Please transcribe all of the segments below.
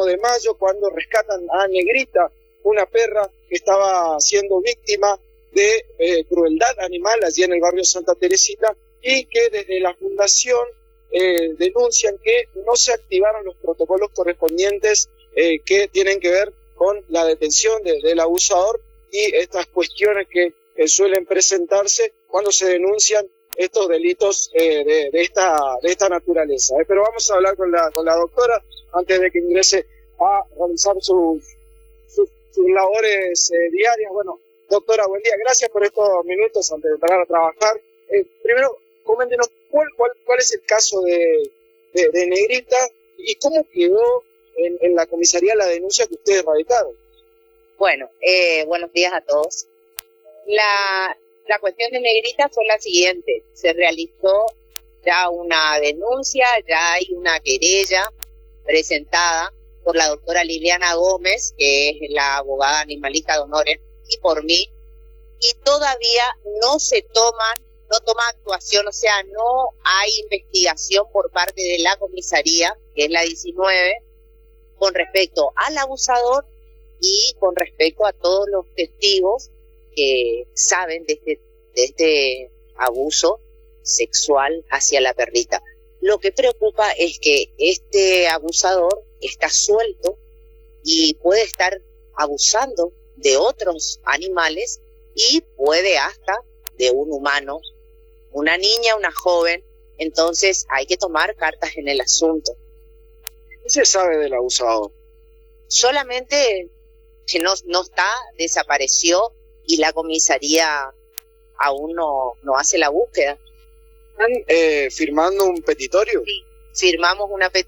1 de mayo, cuando rescatan a Negrita, una perra que estaba siendo víctima de crueldad animal allí en el barrio Santa Teresita, y que desde la fundación denuncian que no se activaron los protocolos correspondientes que tienen que ver con la detención del abusador y estas cuestiones que suelen presentarse cuando se denuncian estos delitos de esta naturaleza. Pero vamos a hablar con la doctora antes de que ingrese a realizar sus labores diarias. Bueno, doctora, buen día. Gracias por estos minutos antes de entrar a trabajar. Primero, coméntenos cuál es el caso de Negrita y cómo quedó en la comisaría la denuncia que ustedes radicaron. Bueno, buenos días a todos. La cuestión de Negrita fue la siguiente: se realizó ya una denuncia, ya hay una querella presentada por la doctora Liliana Gómez, que es la abogada animalista de honores, y por mí, y todavía no toma actuación, o sea, no hay investigación por parte de la comisaría, que es la 19, con respecto al abusador y con respecto a todos los testigos que saben de este abuso sexual hacia la perrita. Lo que preocupa es que este abusador está suelto y puede estar abusando de otros animales y puede hasta de un humano, una niña, una joven. Entonces hay que tomar cartas en el asunto. ¿Qué se sabe del abusador? Solamente que no está, desapareció, y la comisaría aún no hace la búsqueda. ¿Están firmando un petitorio? Sí, firmamos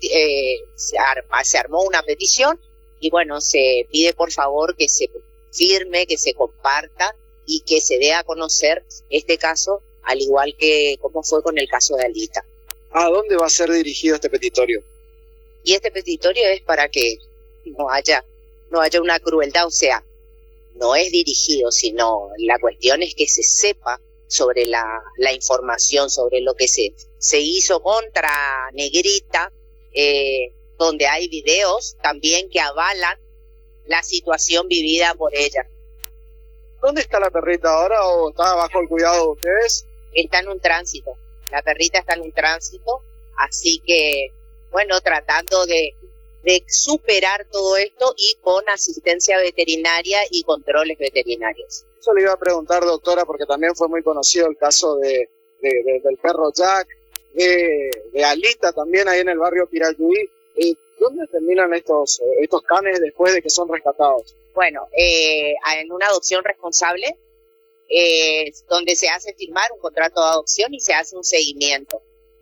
se armó una petición y bueno, se pide por favor que se firme, que se comparta y que se dé a conocer este caso, al igual que como fue con el caso de Alita. ¿A dónde va a ser dirigido este petitorio? Y este petitorio es para que no haya una crueldad, o sea, no es dirigido, sino la cuestión es que se sepa sobre la información, sobre lo que se hizo contra Negrita, donde hay videos también que avalan la situación vivida por ella. ¿Dónde está la perrita ahora o está bajo el cuidado de ustedes? Está en un tránsito, la perrita está en un tránsito, así que, bueno, tratando de superar todo esto y con asistencia veterinaria y controles veterinarios. Eso le iba a preguntar, doctora, porque también fue muy conocido el caso del perro Jack, de Alita también ahí en el barrio Pirayuí. ¿Dónde terminan estos canes después de que son rescatados? Bueno, en una adopción responsable, donde se hace firmar un contrato de adopción y se hace un seguimiento.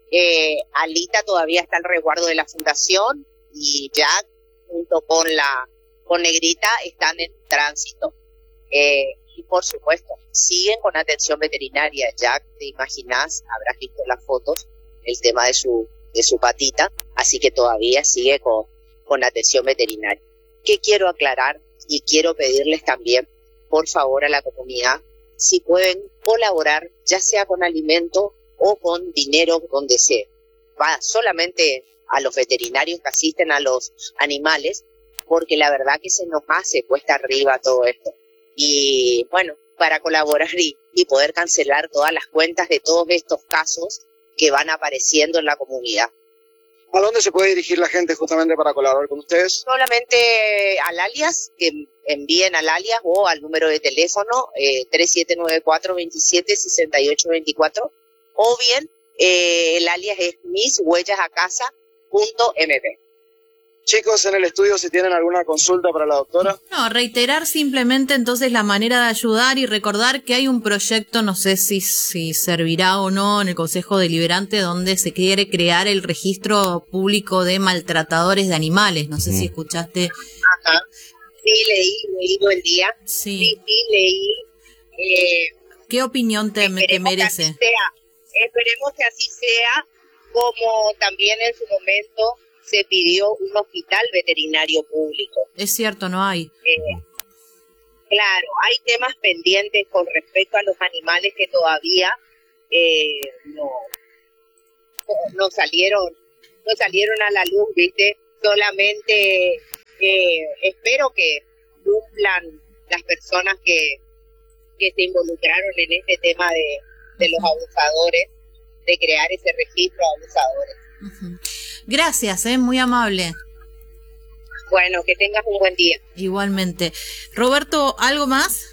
Alita todavía está al resguardo de la fundación, y Jack, junto con Negrita, están en tránsito. Y por supuesto, siguen con atención veterinaria. Jack, te imaginas, habrás visto las fotos, el tema de su patita, así que todavía sigue con atención veterinaria. ¿Qué quiero aclarar? Y quiero pedirles también, por favor, a la comunidad, si pueden colaborar, ya sea con alimento o con dinero, donde sea. Va solamente a los veterinarios que asisten a los animales, porque la verdad que se nos hace cuesta arriba todo esto. Y bueno, para colaborar y poder cancelar todas las cuentas de todos estos casos que van apareciendo en la comunidad. ¿A dónde se puede dirigir la gente justamente para colaborar con ustedes? Solamente al alias, que envíen al alias o al número de teléfono 3794-276824, o bien el alias es mishuellasacasa.mp. Chicos, en el estudio, si tienen alguna consulta para la doctora. No, reiterar simplemente entonces la manera de ayudar y recordar que hay un proyecto, no sé si servirá o no, en el Consejo Deliberante, donde se quiere crear el registro público de maltratadores de animales. No sé si escuchaste. Ajá. Sí, leí todo el día. Sí, leí. ¿Qué opinión te merece? Esperemos que así sea, como también en su momento se pidió un hospital veterinario público. Es cierto, no hay. Claro, hay temas pendientes con respecto a los animales que todavía no salieron a la luz, ¿viste? Solamente espero que cumplan las personas que se involucraron en este tema de los abusadores, de crear ese registro de abusadores. Gracias, muy amable. Bueno, que tengas un buen día. Igualmente. Roberto, ¿algo más?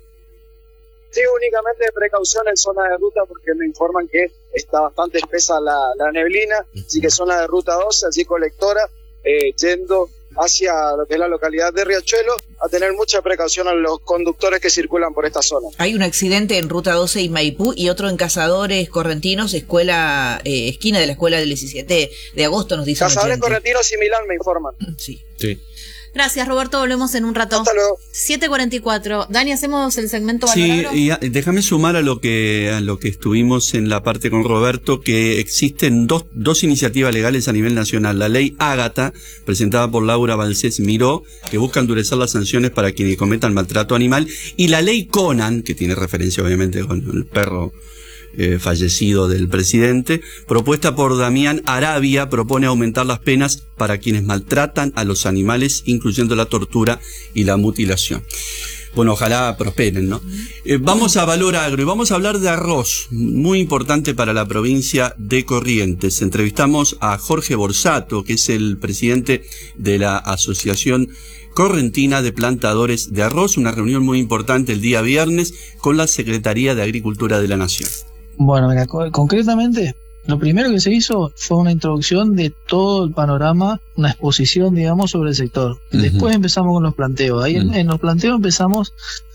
Sí, únicamente de precaución en zona de ruta, porque me informan que está bastante espesa la neblina, así que zona de ruta 12, así colectora, yendo hacia lo que es la localidad de Riachuelo, a tener mucha precaución a los conductores que circulan por esta zona. Hay un accidente en ruta 12 y Maipú y otro en Cazadores Correntinos, escuela esquina de la escuela del 17 de agosto, nos dice. Cazadores Correntinos y Milán me informan. Sí. Gracias, Roberto, volvemos en un rato. Hasta luego. 7:44. Dani, hacemos el segmento Valoragro. Sí, y déjame sumar a lo que estuvimos en la parte con Roberto, que existen dos iniciativas legales a nivel nacional. La ley Ágata, presentada por Laura Balcés Miró, que busca endurecer las sanciones para quienes cometan maltrato animal, y la ley Conan, que tiene referencia obviamente con el perro fallecido del presidente, propuesta por Damián Arabia, propone aumentar las penas para quienes maltratan a los animales, incluyendo la tortura y la mutilación. Bueno, ojalá prosperen, ¿no? Vamos a Valor Agro y vamos a hablar de arroz, muy importante para la provincia de Corrientes. Entrevistamos a Jorge Borsato, que es el presidente de la Asociación Correntina de Plantadores de Arroz, una reunión muy importante el día viernes con la Secretaría de Agricultura de la Nación. Bueno, mira, concretamente, lo primero que se hizo fue una introducción de todo el panorama, una exposición, digamos, sobre el sector. Después empezamos con los planteos. Ahí en los planteos empezamos,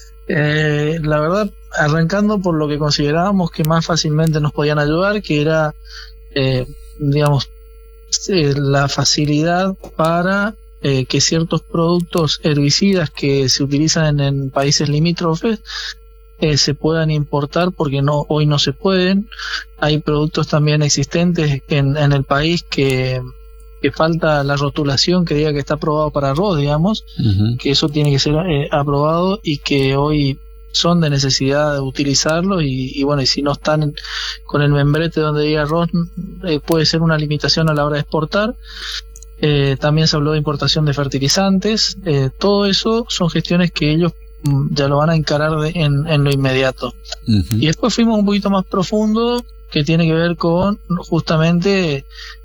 la verdad, arrancando por lo que considerábamos que más fácilmente nos podían ayudar, que era, digamos, la facilidad para que ciertos productos herbicidas que se utilizan en países limítrofes se puedan importar, porque hoy no se pueden. Hay productos también existentes en el país que falta la rotulación que diga que está aprobado para arroz, digamos, que eso tiene que ser aprobado, y que hoy son de necesidad de utilizarlo, y bueno, y si no están con el membrete donde diga arroz, puede ser una limitación a la hora de exportar. También se habló de importación de fertilizantes. Todo eso son gestiones que ellos ya lo van a encarar en lo inmediato. Y después fuimos un poquito más profundo, que tiene que ver con justamente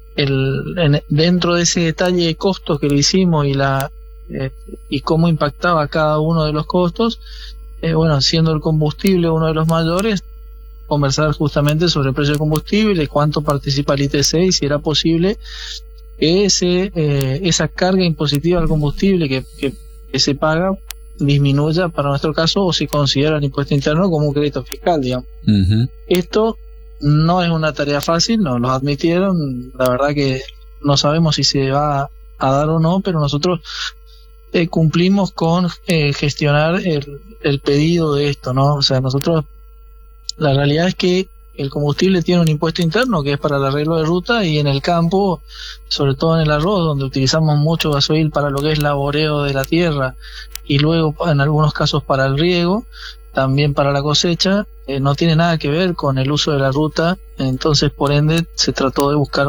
dentro de ese detalle de costos que le hicimos y cómo impactaba cada uno de los costos. Bueno, siendo el combustible uno de los mayores, conversar justamente sobre el precio del combustible, cuánto participa el ITC y si era posible que esa carga impositiva al combustible que se paga disminuya para nuestro caso, o si considera el impuesto interno como un crédito fiscal, digamos. Esto no es una tarea fácil, nos lo admitieron. La verdad que no sabemos si se va a dar o no, pero nosotros cumplimos con gestionar el pedido de esto, ¿no? O sea, nosotros, la realidad es que el combustible tiene un impuesto interno que es para el arreglo de ruta, y en el campo, sobre todo en el arroz, donde utilizamos mucho gasoil para lo que es laboreo de la tierra, y luego en algunos casos para el riego, también para la cosecha, no tiene nada que ver con el uso de la ruta. Entonces, por ende, se trató de buscar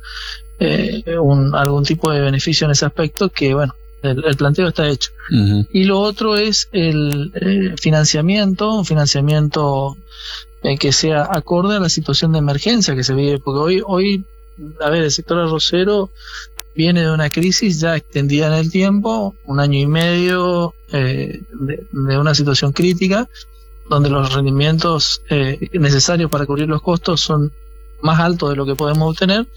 algún tipo de beneficio en ese aspecto, que bueno, el planteo está hecho. Y lo otro es el financiamiento, un financiamiento que sea acorde a la situación de emergencia que se vive, porque hoy, a ver, el sector arrocero viene de una crisis ya extendida en el tiempo, 1 año y medio de una situación crítica, donde los rendimientos necesarios para cubrir los costos son más altos de lo que podemos obtener.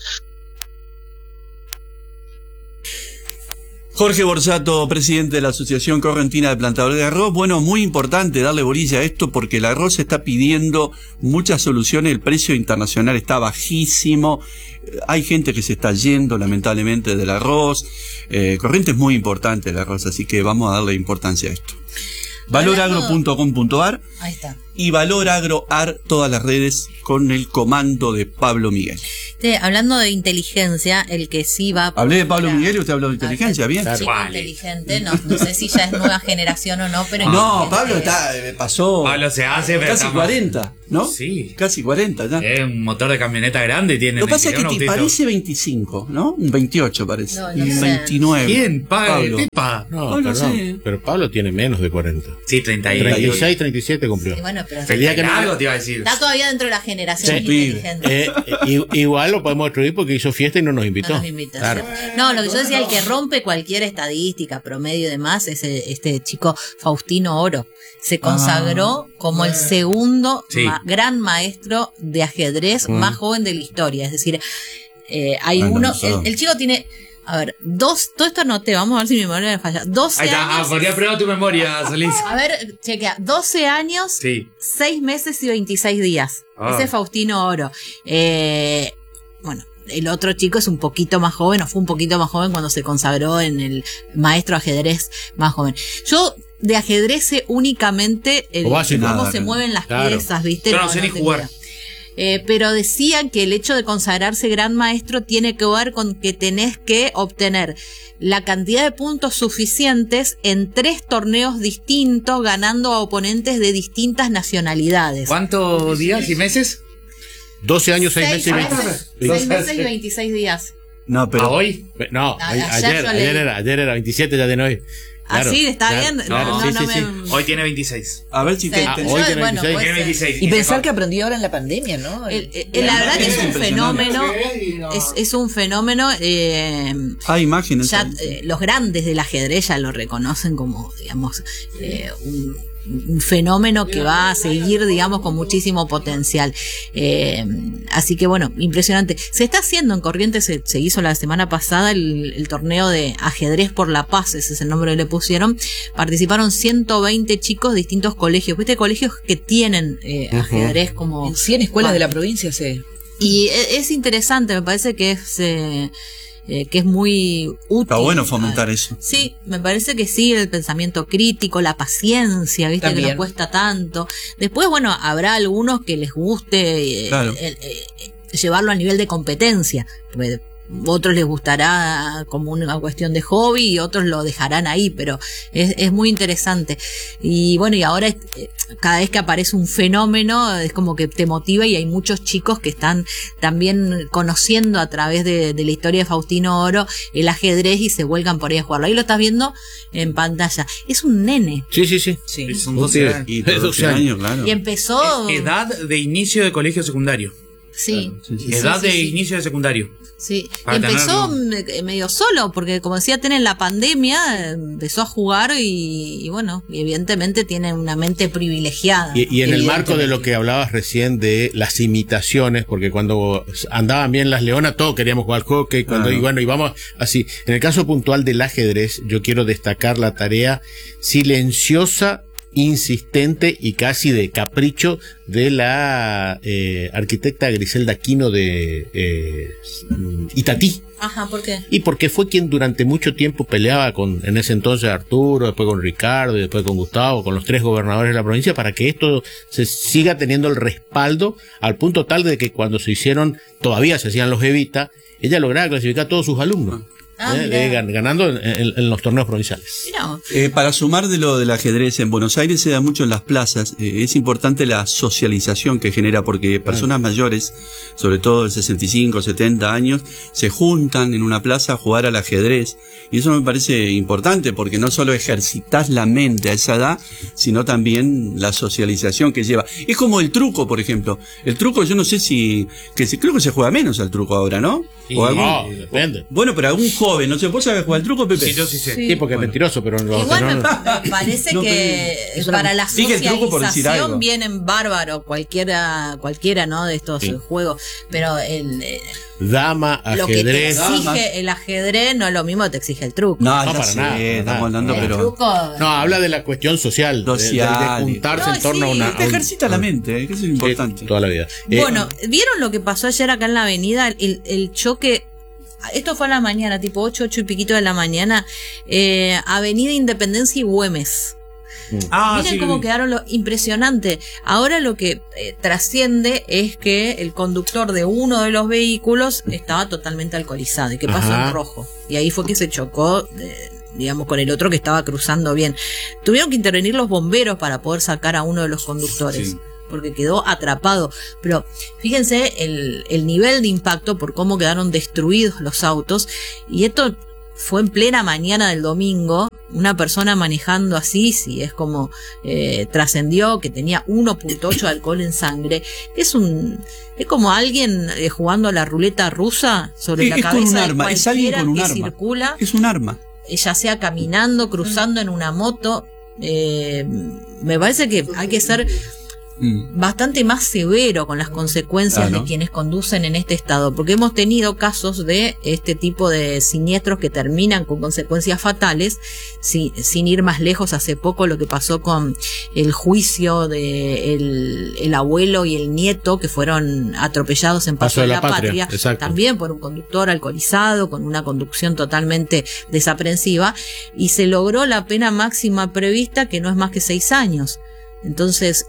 Jorge Borsato, presidente de la Asociación Correntina de Plantadores de Arroz. Bueno, muy importante darle bolilla a esto, porque el arroz se está pidiendo muchas soluciones, el precio internacional está bajísimo, hay gente que se está yendo lamentablemente del arroz. Corrientes es muy importante el arroz, así que vamos a darle importancia a esto. Valoragro.com.ar. Ahí está. Y Valoragroar, todas las redes, con el comando de Pablo Miguel. Hablando de inteligencia, el que sí va... Hablé de Pablo Miguel y usted habló de inteligencia, bien. Chico inteligente, no sé si ya es nueva generación o no, pero... No, Pablo pasó... Pablo se hace, pero casi 40. ¿no? Sí. Casi 40 ya. Es un motor de camioneta grande y tiene. Lo que pasa es que un te autito. parece 25, ¿no? Un 28 parece. No, Y no sé. 29. ¿Quién paga? Pablo. ¿Qué paga? No, No, no perdón, sé. pero Pablo tiene menos de 40. Sí, 38. 36, 37 cumplió. Y bueno, pero El día que no- Algo te iba a decir. está todavía dentro de la generación Sí. inteligente. Igual lo podemos destruir porque hizo fiesta y no nos invitó. No nos invita, Claro. sí. No, lo que yo decía, el que rompe cualquier estadística, promedio y demás, es este chico Faustino Oro. Se consagró como el segundo Sí. gran maestro de ajedrez más joven de la historia. Es decir, hay Bueno, uno, eso. el chico tiene, a ver, todo esto anoté, vamos a ver si mi memoria me falla. 12 Ahí está, años. podría probar tu memoria, Solís. A ver, chequea, 12 años, Sí. 6 meses y 26 días. Ah. Ese es Faustino Oro. Bueno, el otro chico es un poquito más joven, o fue un poquito más joven cuando se consagró en el maestro ajedrez más joven. Yo de ajedrez sé únicamente O básico. cómo Nada, se claro. mueven las Claro. piezas, ¿viste? Yo no sé ni tengo jugar. idea. Pero decían que el hecho de consagrarse gran maestro tiene que ver con que tenés que obtener la cantidad de puntos suficientes en 3 torneos distintos, ganando a oponentes de distintas nacionalidades. ¿Cuántos días y meses? 12 años, 6 meses y 20. 6 meses y 26 días. No, ¿A pero hoy? No, Ayer yo leí. ayer era 27, ya de hoy. Claro, ¿Así? ¿Está claro, bien? claro, No, sí, no sí, me... sí. Hoy tiene 26. a ver si te... Sí, te- hoy tiene bueno, 26. puede Tiene ser. 26. Y pensar que aprendió ahora en la pandemia, ¿no? La verdad que es un Impresionante. fenómeno, es un fenómeno, Hay imágenes. ya ahí. los grandes del ajedrez ya lo reconocen como, digamos, un fenómeno que va a seguir, digamos, con muchísimo potencial. Así que bueno, impresionante. Se está haciendo en Corrientes, se hizo la semana pasada el torneo de ajedrez por la paz, ese es el nombre que le pusieron. Participaron 120 chicos de distintos colegios. ¿Viste? Colegios que tienen ajedrez como... En 100 escuelas de la provincia se... Y es interesante, me parece que es muy útil. Está bueno fomentar eso. Sí, me parece que sí, el pensamiento crítico, la paciencia, viste, También. que no cuesta tanto. Después, bueno, habrá algunos que les guste Claro. llevarlo a nivel de competencia, porque otros les gustará como una cuestión de hobby y otros lo dejarán ahí, pero es muy interesante. Y bueno, y ahora cada vez que aparece un fenómeno es como que te motiva, y hay muchos chicos que están también conociendo a través de la historia de Faustino Oro el ajedrez y se vuelcan por ahí a jugarlo. Ahí lo estás viendo en pantalla. Es un nene Sí, sí, sí. Sí. Son Un 12 pibe. años. Y por 12 años, claro. y empezó... Edad de inicio de colegio secundario. Sí. Sí, sí. Edad sí, de sí. inicio de secundario. Sí, Para empezó tenerlo. medio solo, porque como decía, tiene la pandemia, empezó a jugar y bueno, y evidentemente tiene una mente privilegiada. Y en el marco de lo que hablabas recién de las imitaciones, porque cuando andaban bien las leonas, todos queríamos jugar al hockey, cuando, y bueno, y vamos así. En el caso puntual del ajedrez, yo quiero destacar la tarea silenciosa, insistente y casi de capricho de la arquitecta Griselda Aquino de Itatí. Ajá, ¿por qué? Y porque fue quien durante mucho tiempo peleaba con, en ese entonces, Arturo, después con Ricardo y después con Gustavo, con los 3 gobernadores de la provincia, para que esto se siga teniendo el respaldo, al punto tal de que cuando se hicieron, todavía se hacían los Evita, ella lograba clasificar a todos sus alumnos. Mirá. Ganando en los torneos provinciales. Mirá, Para sumar de lo del ajedrez, en Buenos Aires se da mucho en las plazas. Es importante la socialización que genera, porque personas mayores, sobre todo de 65, 70 años, se juntan en una plaza a jugar al ajedrez. Y eso me parece importante, porque no solo ejercitas la mente a esa edad, sino también la socialización que lleva. Es como el truco, por ejemplo. El truco, yo no sé creo que se juega menos al truco ahora, ¿no? O algún- No, depende. Bueno, pero algún joven, no sé, ¿vos sabés jugar al truco, Pepe? Sí, yo sí sé. Sí, porque es mentiroso, pero los igual que me no- parece No, que es una- para la sigue el truco por decir algo. socialización vienen bárbaro cualquiera, ¿no? De estos Sí. juegos, pero Dama, lo que te ajedrez. exige el ajedrez no es lo mismo que te exige el truco. No, No, ya para sé, nada, para estamos nada. hablando, El pero... truco... No, habla de la cuestión social, Social. de juntarse No, en torno sí, a una... Te ejercita la mente, que eso es importante. Sí, toda la vida. Bueno, ¿vieron lo que pasó ayer acá en la avenida? El choque, esto fue a la mañana, tipo 8 y piquito de la mañana, Avenida Independencia y Güemes. Miren sí, cómo vi. quedaron impresionante. Ahora lo que trasciende es que el conductor de uno de los vehículos estaba totalmente alcoholizado y que pasó Ajá. en rojo. Y ahí fue que se chocó, digamos, con el otro que estaba cruzando bien. Tuvieron que intervenir los bomberos para poder sacar a uno de los conductores. Sí. porque quedó atrapado. Pero fíjense el nivel de impacto por cómo quedaron destruidos los autos, y esto fue en plena mañana del domingo. Una persona manejando así, sí, es como trascendió que tenía 1.8 de alcohol en sangre. Es como alguien jugando a la ruleta rusa sobre la cabeza con un de arma, es alguien con un que arma. circula. Es un arma. Ya sea caminando, cruzando en una moto. Me parece que hay que ser bastante más severo con las consecuencias de quienes conducen en este estado, porque hemos tenido casos de este tipo de siniestros que terminan con consecuencias fatales, sin ir más lejos. Hace poco lo que pasó con el juicio de el abuelo y el nieto que fueron atropellados en Paso de la Patria, también por un conductor alcoholizado, con una conducción totalmente desaprensiva, y se logró la pena máxima prevista, que no es más que 6 años. Entonces,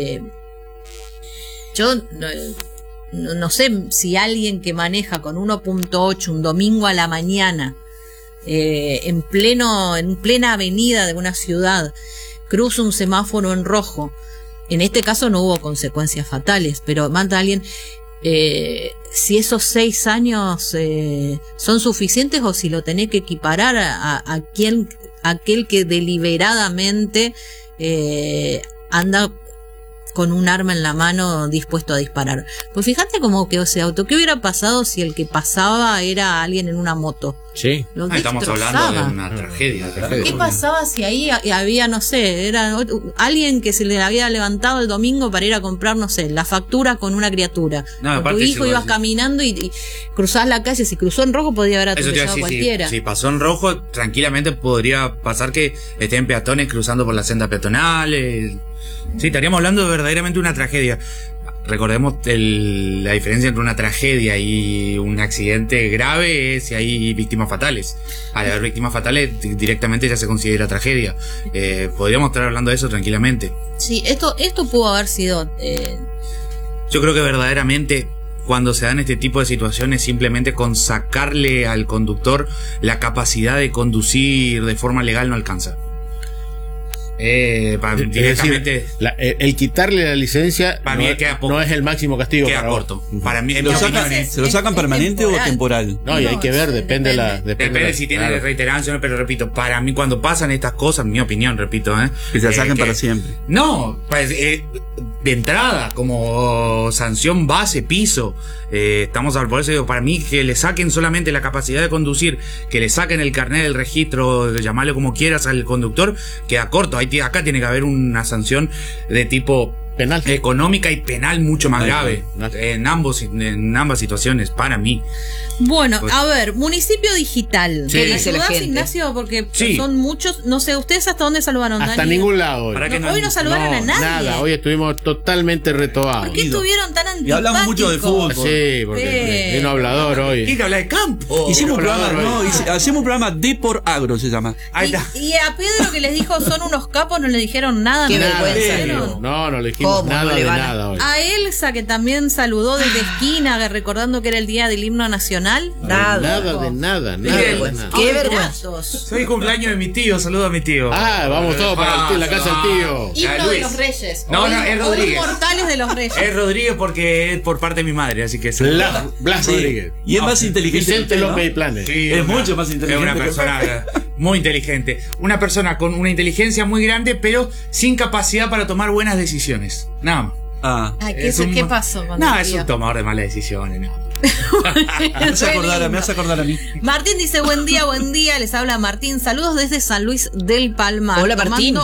yo no sé si alguien que maneja con 1.8 un domingo a la mañana, en plena avenida de una ciudad, cruza un semáforo en rojo. En este caso no hubo consecuencias fatales, pero mata a alguien. Si esos 6 años son suficientes, o si lo tenés que equiparar a aquel que deliberadamente anda con un arma en la mano dispuesto a disparar. Pues fíjate cómo quedó ese auto. ¿Qué hubiera pasado si el que pasaba era alguien en una moto? Sí. Estamos hablando de una tragedia. ¿Qué pasaba si ahí había, no sé, era alguien que se le había levantado el domingo para ir a comprar, no sé, la factura con una criatura? Tu hijo ibas caminando y cruzabas la calle. Si cruzó en rojo podía haber atropellado a cualquiera. Si pasó en rojo, tranquilamente podría pasar que estén peatones cruzando por la senda peatonal. Sí, estaríamos hablando de verdaderamente una tragedia. Recordemos la diferencia entre una tragedia y un accidente grave es si hay víctimas fatales. Al haber víctimas fatales, directamente ya se considera tragedia. Podríamos estar hablando de eso tranquilamente. Sí, esto pudo haber sido... Yo creo que verdaderamente, cuando se dan este tipo de situaciones, simplemente con sacarle al conductor la capacidad de conducir de forma legal no alcanza. Directamente, es decir, el quitarle la licencia para mí no es el máximo castigo. Queda corto. Para mí, ¿Se lo sacan permanente o temporal? No, y hay que ver, depende si tiene reiterancia, pero repito, para mí cuando pasan estas cosas, mi opinión, repito, que se saquen para siempre. No, pues, de entrada, como sanción base, piso, estamos por eso digo, para mí que le saquen solamente la capacidad de conducir, que le saquen el carnet del registro, llamarlo como quieras al conductor, queda corto. Acá tiene que haber una sanción de tipo penal, económica y penal mucho más grave en ambas situaciones, para mí. Bueno, a ver, municipio digital. ¿Qué dice la gente? Ignacio, porque son muchos. No sé, ¿ustedes hasta dónde saludaron? Hasta ningún lado hoy. Hoy no saludaron a nadie. Nada, hoy estuvimos totalmente retobados. ¿Por qué estuvieron tan antipáticos? Y hablamos mucho de fútbol. Sí, porque vino hablador hoy. ¿Qué que habla de campo? Hacemos un programa de por agro, se llama. Y a Pedro, que les dijo son unos capos, no le dijeron nada. Qué vergüenza. No le dijimos nada de nada hoy. A Elsa, que también saludó desde esquina, recordando que era el día del himno nacional. Nada de nada. Qué vergüenza. Soy cumpleaños de mi tío, saludo a mi tío. Vamos todos para la casa del tío. Himno de los Reyes. No, es Rodríguez. Mortales de los Reyes. Es Rodríguez porque es por parte de mi madre, así que Blas Rodríguez. Y es más inteligente. Vicente López y Planes. Sí, es mucho más inteligente. Es una persona muy inteligente. Una persona con una inteligencia muy grande, pero sin capacidad para tomar buenas decisiones. Nada más. ¿Qué pasó? Es un tomador de malas decisiones, no. Me hace acordar a mí. Martín dice buen día, les habla Martín, saludos desde San Luis del Palmar. Hola Martín.